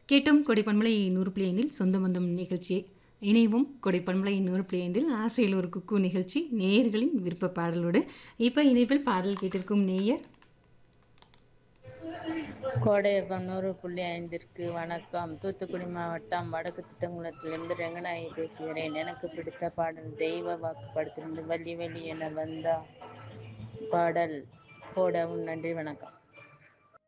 கேட்டோம் கொடைப்பண்பலை 100.5 சொந்த பந்தம் நிகழ்ச்சி. இணைவும் கொடைப்பண்பலை 100.5 ஆசையில் ஒரு குக்கு நிகழ்ச்சி நேயர்களின் விருப்ப பாடலோடு. இப்போ இணைப்பில் பாடல் கேட்டிருக்கும் நேயர் கோடை எஃப்எம் 100.5ற்கு வணக்கம். தூத்துக்குடி மாவட்டம் வடக்கு திட்டங்குளத்திலிருந்து ரெங்கநாயகி பேசுகிறேன். எனக்கு பிடித்த பாடல் தெய்வ வாக்கு படத்திலிருந்து வள்ளி வள்ளி என வந்தா பாடல் போடவும். நன்றி, வணக்கம்.